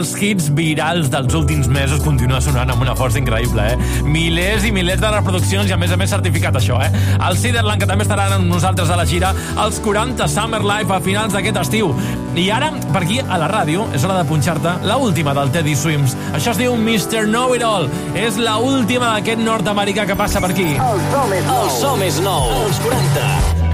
Els hits virals dels últims mesos continua sonant amb una força increïble, Milers i milers de reproduccions i a més certificat això, El Ciderland, que també estaran amb nosaltres a la gira, els 40 Summer Live a finals d'aquest estiu. I ara, per aquí, a la ràdio, és hora de punxar-te la última del Teddy Swims. Això es diu Mr. Know-It-All. És la última d'aquest nord-americà que passa per aquí. El so més nou. Els 40.